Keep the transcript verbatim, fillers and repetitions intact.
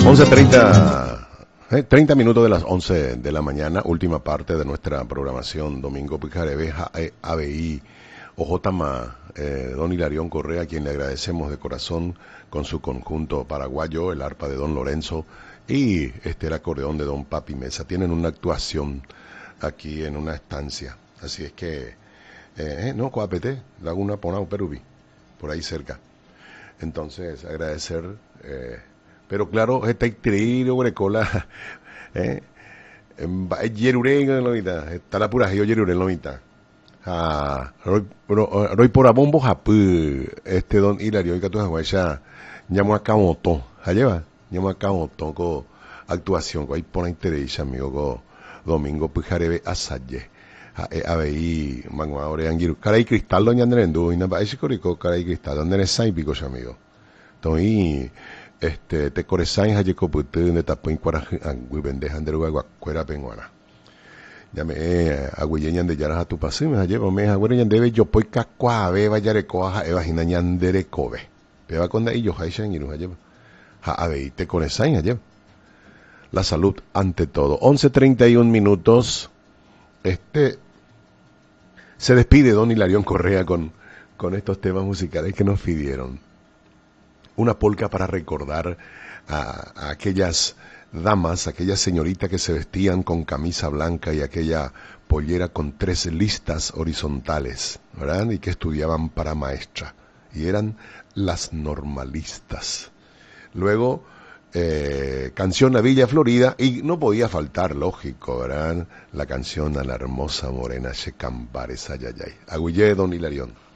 once treinta, eh, treinta minutos de las once de la mañana, última parte de nuestra programación, Domingo Pijarebe, A B I, Ojotama, eh, don Hilarión Correa, a quien le agradecemos de corazón con su conjunto paraguayo, el arpa de don Lorenzo y este el acordeón de don Papi Mesa. Tienen una actuación aquí en una estancia, así es que, eh, no, Coapete, Laguna Ponao, Perubí, por ahí cerca. Entonces, agradecer... Eh, Pero claro, está increíble, Grecola. Eh, Yerure, está la pura yo Yerure, lo mitad. Ah, Roy por abombo japu, este don Hilario, y que tú has ya llamo a Camoto, allá llamo a Camoto con actuación, con ahí por interés, amigo, con Domingo Pijarebe Asaye. A ver, mango ahora angiru, cara y cristal doña Andrendu, y nada, ese corico, cara y cristal, donde es sain pico, amigo. Entonces, este te coresain haye copute de tapo en cuara angui bendejan de lugar cuera penguana ya me agüeñan de yaras a tu pase me haye me agüeñan debe yo poi cascua be vayare coja e vagina ñandere cobe peba con de ellos haishan y no haye ha ave te coresain haye la salud ante todo. Once treinta y un minutos. Este se despide don Hilarión Correa con con estos temas musicales que nos pidieron. Una polca para recordar a, a aquellas damas, aquellas señoritas que se vestían con camisa blanca y aquella pollera con tres listas horizontales, ¿verdad? Y que estudiaban para maestra. Y eran las normalistas. Luego, eh, canción a Villa Florida, y no podía faltar, lógico, ¿verdad? La canción a la hermosa morena Checampares Ayayay. Agüillé, don Hilarión.